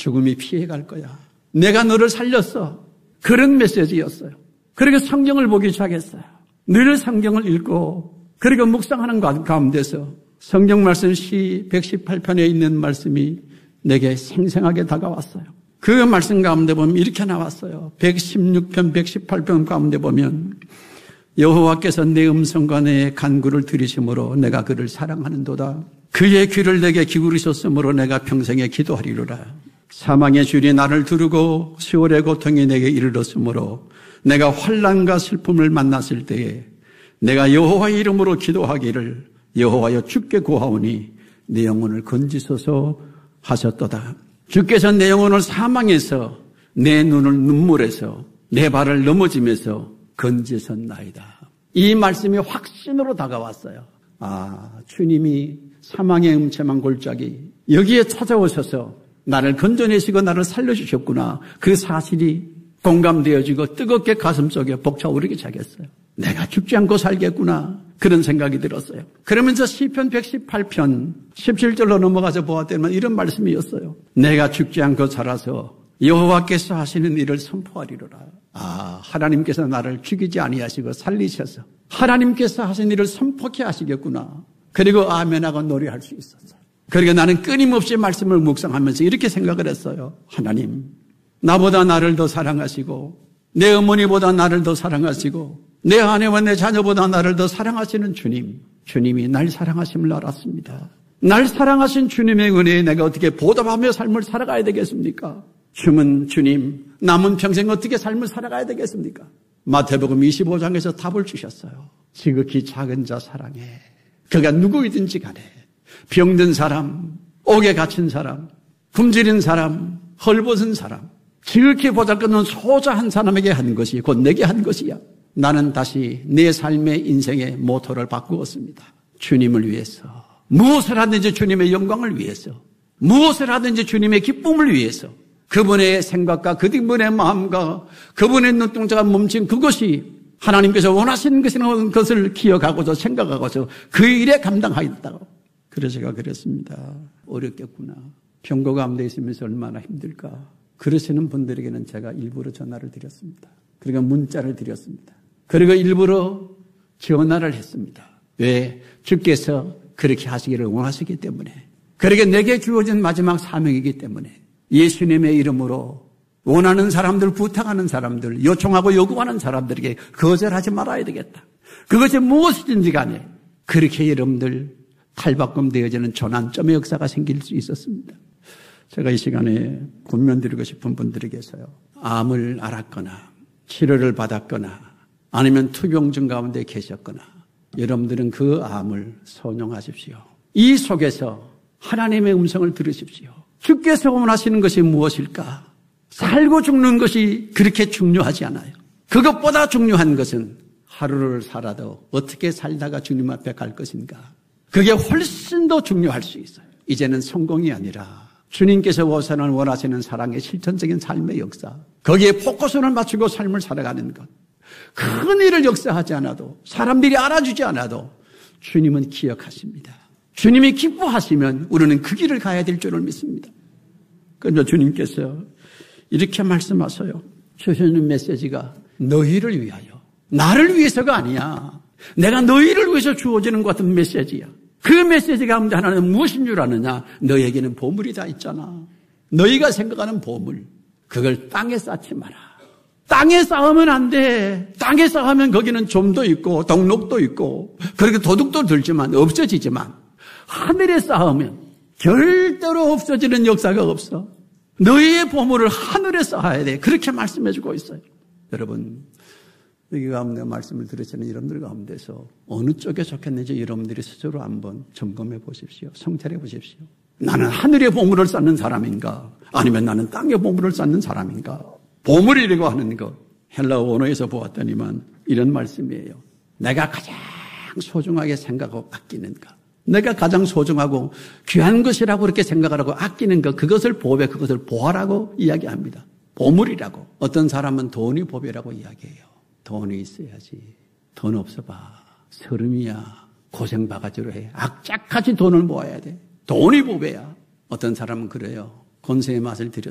죽음이 피해갈 거야. 내가 너를 살렸어. 그런 메시지였어요. 그리고 성경을 보기 시작했어요. 늘 성경을 읽고 그리고 묵상하는 가운데서 성경 말씀 시 118편에 있는 말씀이 내게 생생하게 다가왔어요. 그 말씀 가운데 보면 이렇게 나왔어요. 116편, 118편 가운데 보면 여호와께서 내 음성과 내 간구를 들으심으로 내가 그를 사랑하는도다. 그의 귀를 내게 기울이셨으므로 내가 평생에 기도하리로라. 사망의 줄이 나를 두르고 시월의 고통이 내게 이르렀으므로 내가 환난과 슬픔을 만났을 때에 내가 여호와의 이름으로 기도하기를 여호와여 주께 구하오니 내 영혼을 건지소서 하셨도다. 주께서 내 영혼을 사망에서 내 눈을 눈물에서 내 발을 넘어짐에서 건지셨나이다. 이 말씀이 확신으로 다가왔어요. 주님이 사망의 음침한 골짜기 여기에 찾아오셔서 나를 건져내시고 나를 살려주셨구나. 그 사실이 공감되어지고 뜨겁게 가슴속에 벅차오르기 시작했어요. 내가 죽지 않고 살겠구나. 그런 생각이 들었어요. 그러면서 시편 118편 17절로 넘어가서 보았더니 이런 말씀이었어요. 내가 죽지 않고 살아서 여호와께서 하시는 일을 선포하리로라. 하나님께서 나를 죽이지 아니하시고 살리셔서 하나님께서 하신 일을 선포케 하시겠구나. 그리고 아멘하고 노래할 수 있었어요. 그러니까 나는 끊임없이 말씀을 묵상하면서 이렇게 생각을 했어요. 하나님, 나보다 나를 더 사랑하시고 내 어머니보다 나를 더 사랑하시고 내 아내와 내 자녀보다 나를 더 사랑하시는 주님, 주님이 날 사랑하심을 알았습니다. 날 사랑하신 주님의 은혜에 내가 어떻게 보답하며 삶을 살아가야 되겠습니까? 주님, 남은 평생 어떻게 삶을 살아가야 되겠습니까? 마태복음 25장에서 답을 주셨어요. 지극히 작은 자 사랑해. 그가 누구이든지 간에 병든 사람, 옥에 갇힌 사람, 굶주린 사람, 헐벗은 사람, 지극히 보잘것없는 소자 한 사람에게 한 것이 곧 내게 한 것이야. 나는 다시 내 삶의 인생의 모토를 바꾸었습니다. 주님을 위해서. 무엇을 하든지 주님의 영광을 위해서. 무엇을 하든지 주님의 기쁨을 위해서. 그분의 생각과 그분의 마음과 그분의 눈동자가 멈춘 그것이 하나님께서 원하시는 것을 기억하고서 생각하고서 그 일에 감당하겠다고. 그래서 제가 그랬습니다. 어렵겠구나. 병고 가운데 있으면서 얼마나 힘들까. 그러시는 분들에게는 제가 일부러 전화를 드렸습니다. 그리고 문자를 드렸습니다. 그리고 일부러 전화를 했습니다. 왜? 주께서 그렇게 하시기를 원하시기 때문에. 그러게 내게 주어진 마지막 사명이기 때문에 예수님의 이름으로 원하는 사람들, 부탁하는 사람들, 요청하고 요구하는 사람들에게 거절하지 말아야 되겠다. 그것이 무엇이든지 간에 그렇게 여러분들 탈바꿈되어지는 전환점의 역사가 생길 수 있었습니다. 제가 이 시간에 권면드리고 싶은 분들에게서요. 암을 앓았거나 치료를 받았거나 아니면 투병증 가운데 계셨거나 여러분들은 그 암을 선용하십시오. 이 속에서 하나님의 음성을 들으십시오. 주께서 원하시는 것이 무엇일까? 살고 죽는 것이 그렇게 중요하지 않아요. 그것보다 중요한 것은 하루를 살아도 어떻게 살다가 주님 앞에 갈 것인가? 그게 훨씬 더 중요할 수 있어요. 이제는 성공이 아니라 주님께서 원하시는 사랑의 실천적인 삶의 역사, 거기에 포커스를 맞추고 삶을 살아가는 것. 큰 일을 역사하지 않아도 사람들이 알아주지 않아도 주님은 기억하십니다. 주님이 기뻐하시면 우리는 그 길을 가야 될 줄을 믿습니다. 그런데 주님께서 이렇게 말씀하세요. 주시는 메시지가 너희를 위하여, 나를 위해서가 아니야. 내가 너희를 위해서 주어지는 것 같은 메시지야. 그 메시지 가운데 하나는 무엇인 줄 아느냐? 너에게는 보물이 다 있잖아. 너희가 생각하는 보물, 그걸 땅에 쌓지 마라. 땅에 쌓으면 안 돼. 땅에 쌓으면 거기는 좀도 있고 동록도 있고 그렇게 도둑도 들지만 없어지지만 하늘에 쌓으면 절대로 없어지는 역사가 없어. 너희의 보물을 하늘에 쌓아야 돼. 그렇게 말씀해주고 있어요. 여러분, 여기 가운데 말씀을 들으시는 여러분들 가운데서 어느 쪽에 속했는지 여러분들이 스스로 한번 점검해 보십시오. 성찰해 보십시오. 나는 하늘의 보물을 쌓는 사람인가? 아니면 나는 땅의 보물을 쌓는 사람인가? 보물이라고 하는 것, 헬라어 원어에서 보았더니만 이런 말씀이에요. 내가 가장 소중하게 생각하고 아끼는가? 내가 가장 소중하고 귀한 것이라고 그렇게 생각을 하고 아끼는 것, 그것을 보배, 그것을 보화라고 이야기합니다. 보물이라고. 어떤 사람은 돈이 보배라고 이야기해요. 돈이 있어야지. 돈 없어봐. 서름이야. 고생 바가지로 해. 악착같이 돈을 모아야 돼. 돈이 보배야. 어떤 사람은 그래요. 권세의 맛을 들여